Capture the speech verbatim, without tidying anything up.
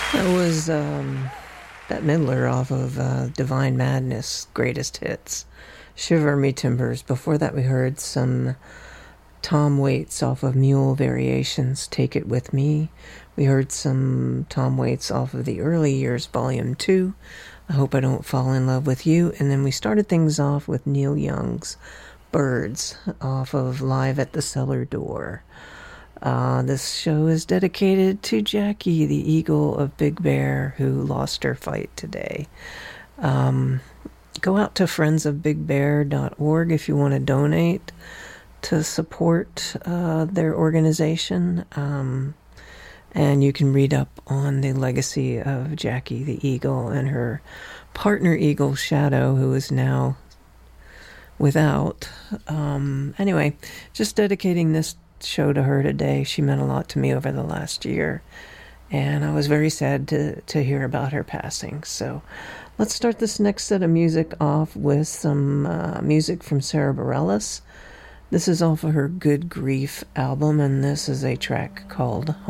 That was um, Bette Midler off of uh, Divine Madness Greatest Hits. Shiver Me Timbers. Before that, we heard some Tom Waits off of Mule Variations, Take It With Me. We heard some Tom Waits off of the Early Years, Volume two, I Hope I Don't Fall in Love with You. And then we started things off with Neil Young's Birds off of Live at the Cellar Door. Uh, this show is dedicated to Jackie, the eagle of Big Bear, who lost her fight today. Um, go out to friends of big bear dot org if you want to donate to support uh, their organization. Um, and you can read up on the legacy of Jackie the eagle and her partner eagle, Shadow, who is now without. Um, anyway, just dedicating this show to her today. She meant a lot to me over the last year, and I was very sad to to hear about her passing. So let's start this next set of music off with some uh, music from Sarah Bareilles. This is off of her Good Grief album, and this is a track called